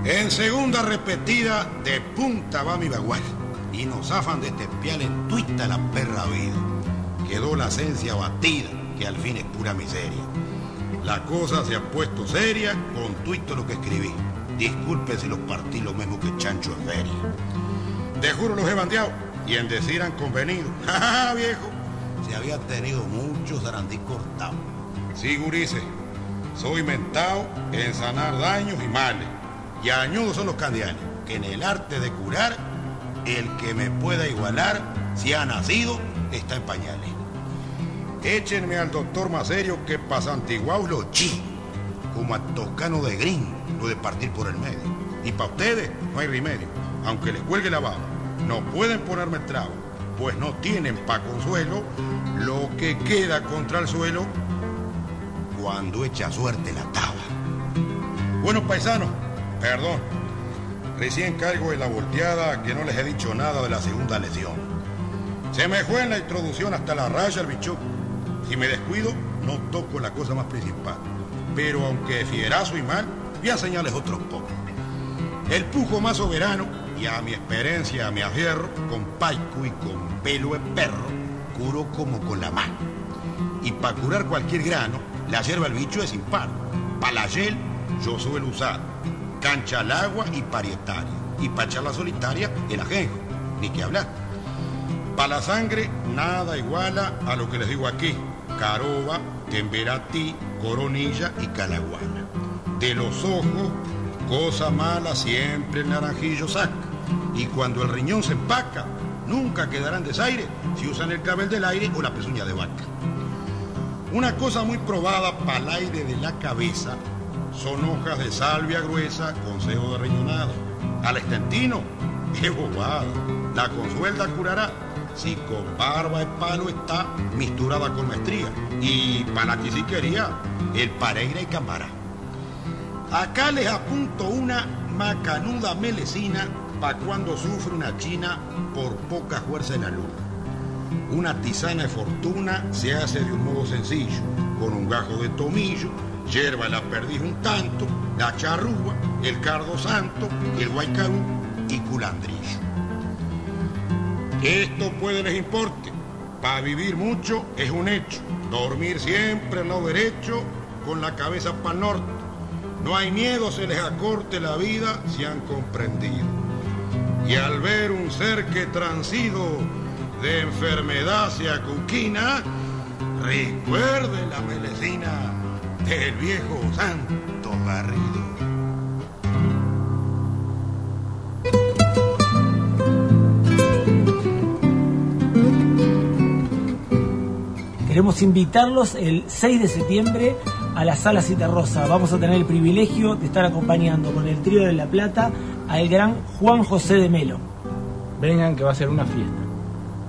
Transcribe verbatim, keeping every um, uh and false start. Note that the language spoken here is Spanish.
En segunda repetida, de punta va mi bagual. Y nos zafan de este espial en tuita la perra vida. Quedó la esencia batida, que al fin es pura miseria. La cosa se ha puesto seria con tuito lo que escribí. Disculpen si los partí lo mismo que chancho en feria. De juro los he bandeado y en decir han convenido. ¡Ja, viejo! Se había tenido muchos zarandí cortados. Sí, gurises, soy mentao en sanar daños y males. Y añudos son los candianes, que en el arte de curar, el que me pueda igualar, si ha nacido, está en pañales. Échenme al doctor más serio que pa' Santiguaus lo chi, como a Toscano de Green, lo de partir por el medio. Y para ustedes no hay remedio, aunque les cuelgue la baba, no pueden ponerme traba, pues no tienen pa' consuelo lo que queda contra el suelo cuando echa suerte la taba. Bueno, paisanos, perdón, recién cargo de la volteada que no les he dicho nada de la segunda lesión. Se me fue en la introducción hasta la raya el bicho. Si me descuido, no toco la cosa más principal. Pero aunque fierazo y mal, voy a enseñarles otros pocos. El pujo más soberano, y a mi experiencia me afierro, con paico y con pelo de perro, curo como con la mano. Y para curar cualquier grano, la hierba del bicho es impar. Para la yel, yo suelo usar cancha al agua y parietaria. Y para echar la solitaria, el ajenjo, ni que hablar. Para la sangre, nada iguala a lo que les digo aquí. Caroba, temberatí, coronilla y calaguana. De los ojos, cosa mala siempre el naranjillo saca. Y cuando el riñón se empaca, nunca quedarán desaire si usan el cabel del aire o la pezuña de vaca. Una cosa muy probada para el aire de la cabeza son hojas de salvia gruesa con cejo de riñonada. Al estentino, qué bobada, la consuelta curará si con barba de palo está misturada con maestría. Y para la quisiquería, el pareira y camará. Acá les apunto una macanuda melecina pa' cuando sufre una china por poca fuerza en la luna. Una tisana de fortuna se hace de un modo sencillo, con un gajo de tomillo, hierba la perdiz un tanto, la charrúa, el cardo santo, el guaycarú y culandrillo. Esto puede les importe, para vivir mucho es un hecho, dormir siempre al lado derecho, con la cabeza para el norte. No hay miedo se les acorte la vida si han comprendido. Y al ver un ser que transido de enfermedad se acuquina, recuerde la melecina del viejo Santo Garrido. Queremos invitarlos el seis de septiembre a la Sala Citarrosa. Vamos a tener el privilegio de estar acompañando con el Trío de la Plata al gran Juan José de Melo. Vengan que va a ser una fiesta.